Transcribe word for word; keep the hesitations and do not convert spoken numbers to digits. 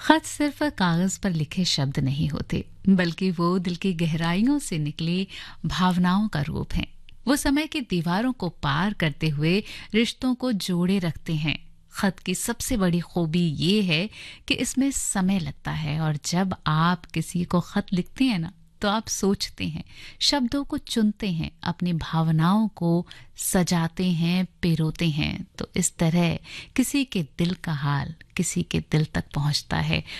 खत सिर्फ कागज पर लिखे शब्द नहीं होते, बल्कि वो दिल की गहराइयों से निकली भावनाओं का रूप है। वो समय की दीवारों को पार करते हुए रिश्तों को जोड़े रखते हैं। खत की सबसे बड़ी खूबी ये है कि इसमें समय लगता है, और जब आप किसी को खत लिखते हैं ना, तो आप सोचते हैं, शब्दों को चुनते हैं, अपनी भावनाओं को सजाते हैं, पिरोते हैं। तो इस तरह किसी के दिल का हाल किसी के दिल तक पहुंचता है।